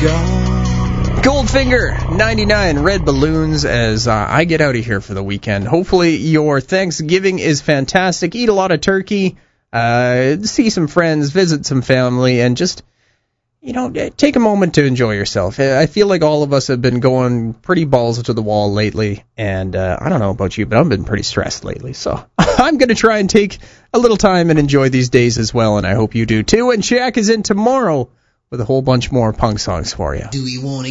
Goldfinger, 99 Red Balloons as I get out of here for the weekend. Hopefully your Thanksgiving is fantastic. Eat a lot of turkey, see some friends, visit some family, and just, take a moment to enjoy yourself. I feel like all of us have been going pretty balls to the wall lately, and I don't know about you, but I've been pretty stressed lately. So I'm going to try and take a little time and enjoy these days as well, and I hope you do too. And Shaq is in tomorrow with a whole bunch more punk songs for you. Do you want to